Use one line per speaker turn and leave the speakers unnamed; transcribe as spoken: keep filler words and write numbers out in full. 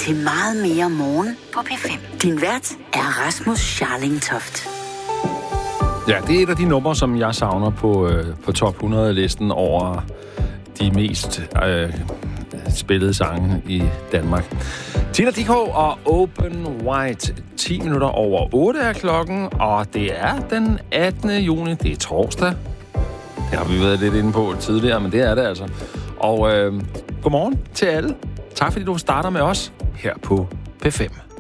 til meget mere morgen på P fem. Din vært er Rasmus Scharling Toft.
Ja, det er et af de numre, som jeg savner på, øh, på top hundrede-listen over de mest øh, spillede sange i Danmark. Tina Dickow og Open White. ti minutter over otte er klokken, og det er den attende juni. Det er torsdag. Det har vi været lidt inde på tidligere, men det er det altså. Og øh, godmorgen til alle. Tak fordi du starter med os her på P fem.